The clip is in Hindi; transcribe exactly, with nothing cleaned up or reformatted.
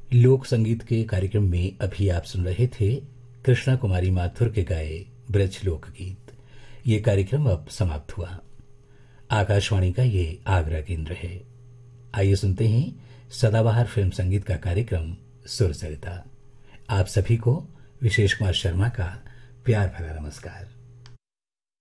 लोक संगीत के कार्यक्रम में अभी आप सुन रहे थे कृष्णा कुमारी माथुर के गाए ब्रज लोकगीत। ये कार्यक्रम अब समाप्त हुआ। आकाशवाणी का ये आगरा केंद्र है। आइए सुनते हैं सदाबहार फिल्म संगीत का कार्यक्रम सुर सरिता। आप सभी को विशेष कुमार शर्मा का प्यार भरा नमस्कार।